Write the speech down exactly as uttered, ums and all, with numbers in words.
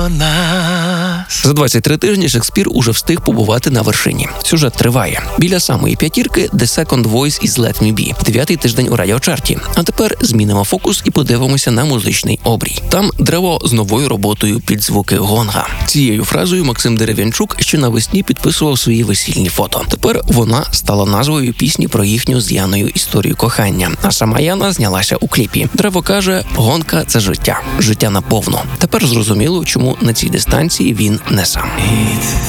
За двадцять три тижні Шекспір уже встиг побувати на вершині. Сюжет триває. Біля самої п'ятірки The Second Voice із Let Me Be. Дев'ятий тиждень у радіочарті. А тепер змінимо фокус і подивимося на музичний обрій. Там древо з новою роботою під звуки гонга. Цією фразою Максим Дерев'янчук ще навесні підписував свої весільні фото. Тепер вона стала назвою пісні про їхню з Яною історію кохання. А сама Яна знялася у кліпі. Древо каже, гонка – це життя. Життя наповно. Тепер зрозуміло, чому на цій дистанції він не сам.